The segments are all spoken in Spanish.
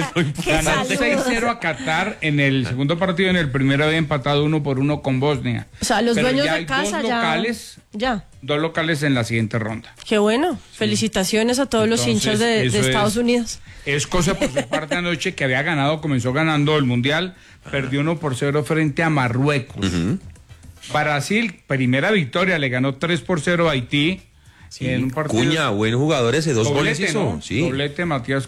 Ganó 6-0 a Qatar en el segundo partido, en el primero había empatado 1-1 con Bosnia. O sea, los Pero dueños ya de hay casa ya. Dos locales en la siguiente ronda. Qué bueno. Felicitaciones a todos los hinchas de Estados Unidos. Es cosa por su parte anoche que había ganado, comenzó ganando el Mundial, perdió 1-0 frente a Marruecos. Brasil, primera victoria, le ganó 3-0 a Haití. Sí. En un partido. Cuña, buen jugador ese, dos goles hizo. ¿No? Sí. Doblete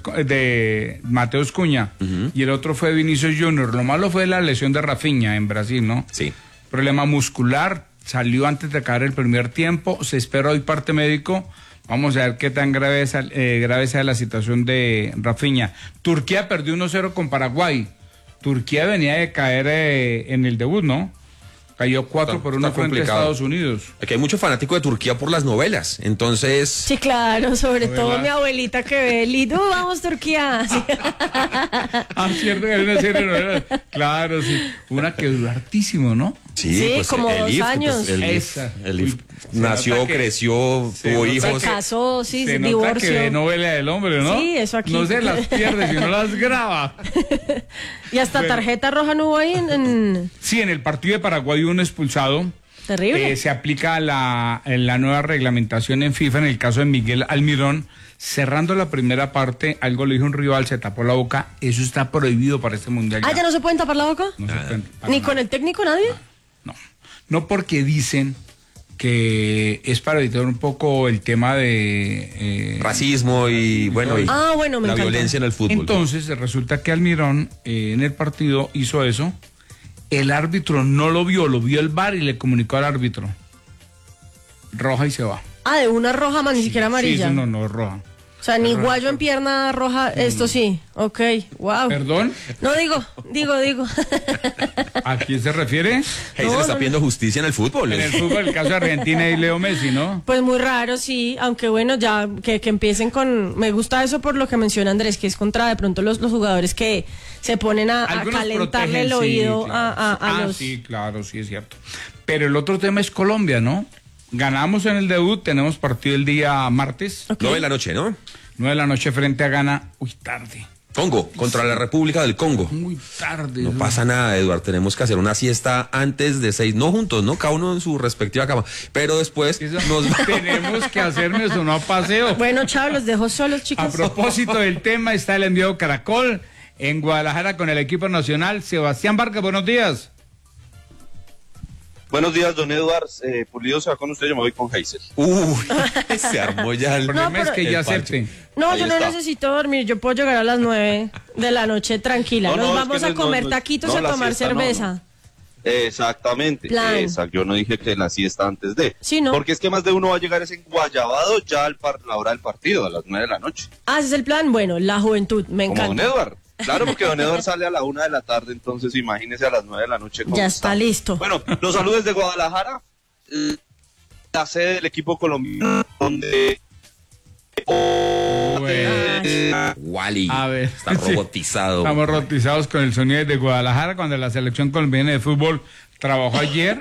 de Mateus Cuña. Y el otro fue Vinicius Junior. Lo malo fue la lesión de Rafinha en Brasil, ¿no? Sí. Problema muscular, salió antes de acabar el primer tiempo, se espera hoy parte médico. Vamos a ver qué tan grave sea la situación de Rafinha. Turquía perdió 1-0 con Paraguay. Turquía venía de caer en el debut, ¿no? Cayó 4-1 frente a Estados Unidos. Aquí hay mucho fanático de Turquía por las novelas, entonces... Sí, claro, sobre todo mi abuelita que ve Lidu, vamos Turquía. Sí. Cierto, hay una serie de novelas. Claro, sí. Una que duró hartísimo, ¿no? Sí, pues como 2 años. Pues, Elif nació, creció, tuvo hijos. Se casó, sí, se divorcio. Nota que ve novela del hombre, ¿no? Sí, eso aquí. No se las pierde, sino las graba. Y hasta tarjeta roja no hubo ahí en... Sí, en el partido de Paraguay hubo un expulsado. Terrible. Se aplica la nueva reglamentación en FIFA en el caso de Miguel Almirón. Cerrando la primera parte, algo le dijo un rival, se tapó la boca. Eso está prohibido para este mundial. ¿Ya no se pueden tapar la boca? No se pueden, ¿Ni con el técnico nadie? No, porque dicen que es para evitar un poco el tema de... racismo y, bueno, y la violencia en el fútbol. Entonces, resulta que Almirón en el partido hizo eso. El árbitro no lo vio el VAR y le comunicó al árbitro. Roja y se va. De una roja más, ni siquiera amarilla. Sí, no, roja. O sea, ni guayo en pierna roja, esto sí. Ok, wow. ¿Perdón? No, digo. ¿A quién se refiere? Se le está pidiendo justicia en el fútbol. En el fútbol, el caso de Argentina y Leo Messi, ¿no? Pues muy raro, sí, aunque bueno, ya que empiecen con... Me gusta eso por lo que menciona Andrés, que es contra de pronto los jugadores que se ponen a calentarle el oído a los... Sí, claro, sí, es cierto. Pero el otro tema es Colombia, ¿no? Ganamos en el debut, tenemos partido el día martes. 9 de la noche, ¿no? 9 de la noche frente a Ghana. Uy, tarde. Congo, contra la República del Congo. Muy tarde. No pasa nada, Eduardo, tenemos que hacer una siesta antes de 6, no juntos, ¿no? Cada uno en su respectiva cama, pero después tenemos que hacernos un paseo. Bueno, chao, los dejo solos, chicos. A propósito del tema, está el enviado Caracol en Guadalajara con el equipo nacional. Sebastián Vargas, buenos días. Buenos días, don Eduardo. Pulido se va con usted, yo me voy con Heisel. Se armó ya el problema es que ya acepte. No, yo no necesito dormir, yo puedo llegar a las 9 de la noche tranquila. Nos vamos a comer taquitos y a tomar cerveza. Exactamente. Yo no dije que la siesta antes de. Sí, ¿no? Porque es que más de uno va a llegar ese enguayabado ya a la hora del partido, a las 9 de la noche. Ese es el plan. Bueno, la juventud, me encanta. Como don Eduardo. Claro, porque don Eduardo sale a la 1 de la tarde, entonces imagínese a las 9 de la noche. Ya está listo. Bueno, los saludos desde Guadalajara, la sede del equipo colombiano, donde... Wally, a ver, está robotizado. Estamos robotizados con el sonido de Guadalajara, cuando la selección colombiana de fútbol trabajó ayer,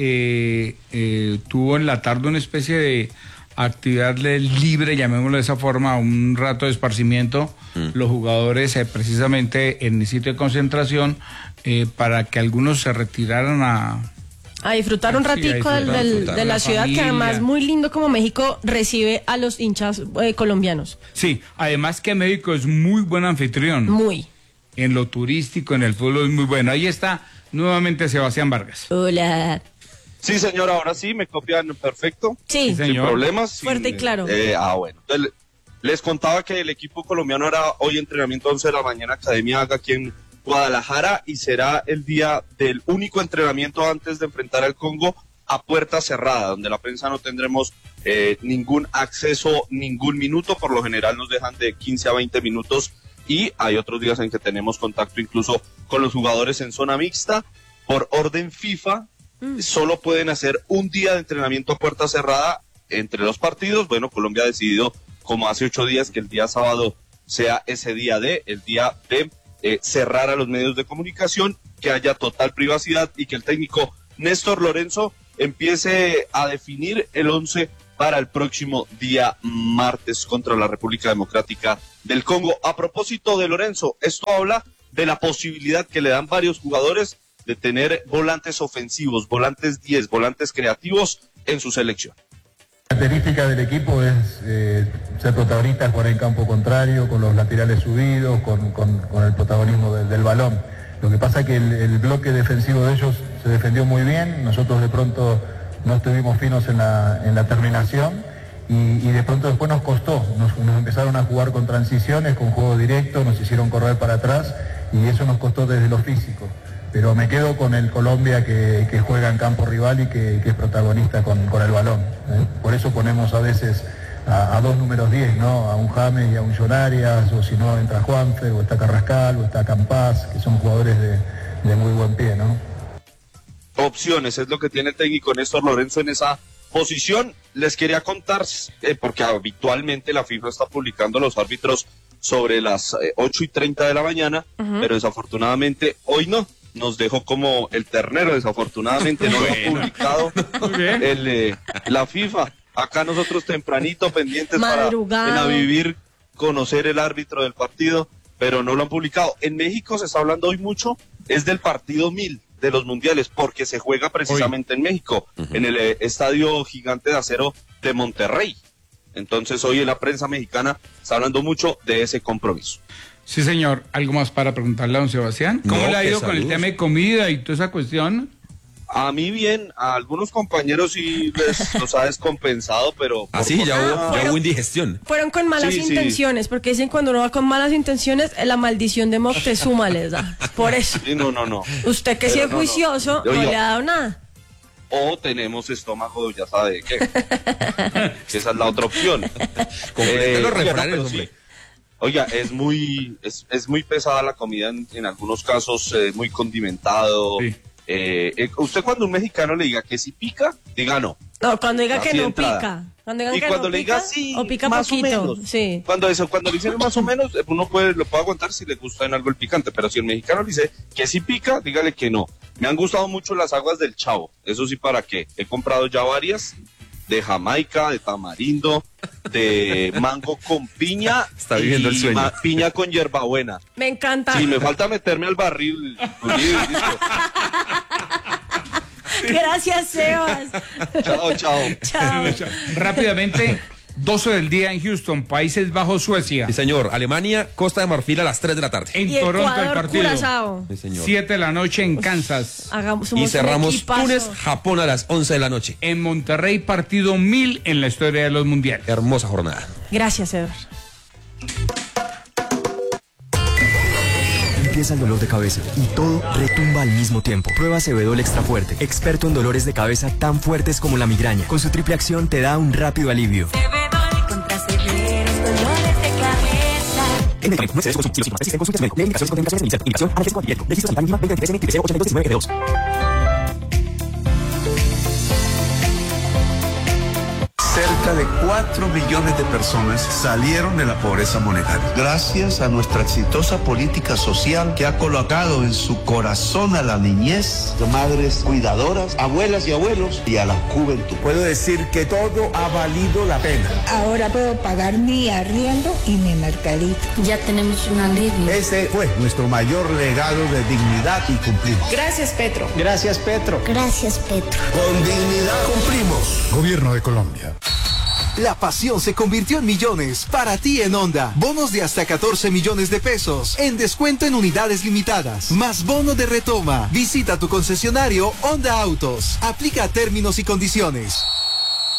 tuvo en la tarde una especie de actividad libre, llamémoslo de esa forma, un rato de esparcimiento, los jugadores precisamente en el sitio de concentración, para que algunos se retiraran a disfrutar un ratico de la ciudad, familia. Que además muy lindo como México recibe a los hinchas colombianos. Sí, además que México es muy buen anfitrión. Muy. En lo turístico, en el fútbol es muy bueno. Ahí está nuevamente Sebastián Vargas. Hola. Sí, señor, ahora sí, me copian perfecto. Sí, sin problemas. Fuerte y claro. Bueno. Entonces, les contaba que el equipo colombiano hará hoy entrenamiento 11 de la mañana, Academia Haga, aquí en Guadalajara, y será el día del único entrenamiento antes de enfrentar al Congo a puerta cerrada, donde la prensa no tendremos ningún acceso, ningún minuto. Por lo general nos dejan de 15 a 20 minutos y hay otros días en que tenemos contacto incluso con los jugadores en zona mixta. Por orden FIFA, solo pueden hacer un día de entrenamiento a puerta cerrada entre los partidos. Bueno, Colombia ha decidido, como hace 8 días, que el día sábado sea ese día el día de cerrar a los medios de comunicación, que haya total privacidad y que el técnico Néstor Lorenzo empiece a definir el 11 para el próximo día martes contra la República Democrática del Congo. A propósito de Lorenzo, esto habla de la posibilidad que le dan varios jugadores de tener volantes ofensivos, volantes 10, volantes creativos en su selección. La característica del equipo es ser protagonista, jugar en campo contrario, con los laterales subidos, con el protagonismo del balón. Lo que pasa es que el bloque defensivo de ellos se defendió muy bien, nosotros de pronto no estuvimos finos en la terminación y de pronto después nos costó, nos empezaron a jugar con transiciones, con juego directo, nos hicieron correr para atrás y eso nos costó desde lo físico. Pero me quedo con el Colombia que juega en campo rival y que es protagonista con el balón. Por eso ponemos a veces a dos números 10, ¿no? A un James y a un John Arias, o si no entra Juanfe, o está Carrascal, o está Campás, que son jugadores de muy buen pie, ¿no? Opciones, es lo que tiene el técnico Néstor Lorenzo en esa posición. Les quería contar, porque habitualmente la FIFA está publicando los árbitros sobre las 8:30 de la mañana, pero desafortunadamente hoy no. Nos dejó como el ternero, desafortunadamente no lo ha publicado la FIFA. Acá nosotros tempranito pendientes para vivir, conocer el árbitro del partido, pero no lo han publicado. En México se está hablando hoy mucho, es del partido 1000 de los mundiales, porque se juega precisamente en México, en el Estadio Gigante de Acero de Monterrey. Entonces hoy en la prensa mexicana está hablando mucho de ese compromiso. Sí, señor. ¿Algo más para preguntarle a don Sebastián? ¿Cómo le ha ido con el tema de comida y toda esa cuestión? A mí bien, a algunos compañeros sí los ha descompensado, pero... Así, ya hubo indigestión. Fueron con malas intenciones, porque dicen cuando uno va con malas intenciones, la maldición de Moctezuma les da. Por eso. Sí, no. Usted que sí es juicioso, no le ha dado nada. O tenemos estómago, ya sabe qué. Esa es la otra opción. Los refranes, hombre. Oiga, es muy pesada la comida en algunos casos, muy condimentado. Sí. Usted cuando un mexicano le diga que si pica, diga no. No, cuando diga que no pica. Cuando le diga sí, o pica más poquito, o menos. Sí. Cuando le dicen más o menos, uno lo puede aguantar si le gusta en algo el picante, pero si el mexicano le dice que sí pica, dígale que no. Me han gustado mucho las aguas del Chavo, eso sí, ¿para qué? He comprado ya varias, de Jamaica, de tamarindo, de mango con piña. Está viviendo el sueño. Piña con hierbabuena. Me encanta. Sí, me falta meterme al barril. Gracias, Sebas. Chao. Rápidamente, 12 del día en Houston, Países Bajos, Suecia. Sí, señor. Alemania, Costa de Marfil a las 3 de la tarde. En Toronto Ecuador, el partido. Curazao. Sí, señor. 7 de la noche en Kansas. Y cerramos Túnez, Japón a las 11 de la noche. En Monterrey, partido 1000 en la historia de los mundiales. Hermosa jornada. Gracias, Sebas. Empieza el dolor de cabeza y todo retumba al mismo tiempo. Prueba Cebedol Extra Fuerte, experto en dolores de cabeza tan fuertes como la migraña. Con su triple acción te da un rápido alivio. Cebedol contra severos dolores de cabeza. En medicamento, no excedes con consumos, consultas médico. Lee indicaciones y contraindicaciones de iniciación, analgésico antidiabético. Registro sanitario mínima 2023 MXPC 8219 Cerca de 4 millones de personas salieron de la pobreza monetaria. Gracias a nuestra exitosa política social que ha colocado en su corazón a la niñez, de madres cuidadoras, abuelas y abuelos y a la juventud. Puedo decir que todo ha valido la pena. Ahora puedo pagar mi arriendo y mi mercadito. Ya tenemos un alivio. Ese fue nuestro mayor legado de dignidad y cumplimos. Gracias, Petro. Gracias, Petro. Gracias, Petro. Con dignidad cumplimos. Gobierno de Colombia. La pasión se convirtió en millones para ti en Honda. Bonos de hasta 14 millones de pesos en descuento en unidades limitadas. Más bono de retoma. Visita tu concesionario Honda Autos. Aplica términos y condiciones.